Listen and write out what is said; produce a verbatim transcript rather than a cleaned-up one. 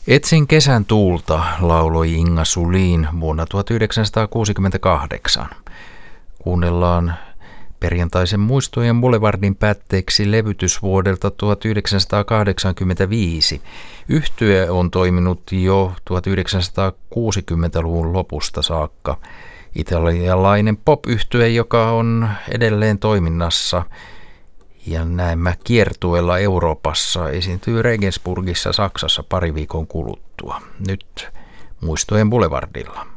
Etsin kesän tuulta, lauloi Inga Sulin vuonna tuhatyhdeksänsataakuusikymmentäkahdeksan. Kuunnellaan perjantaisen muistojen Boulevardin päätteeksi levytys vuodelta tuhatyhdeksänsataakahdeksankymmentäviisi. Yhtye on toiminut jo tuhatyhdeksänsataakuusikymmentäluvun lopusta saakka. Italialainen pop-yhtye, joka on edelleen toiminnassa ja näemmä kiertueella Euroopassa, esiintyy Regensburgissa Saksassa pari viikon kuluttua. Nyt muistojen Boulevardilla.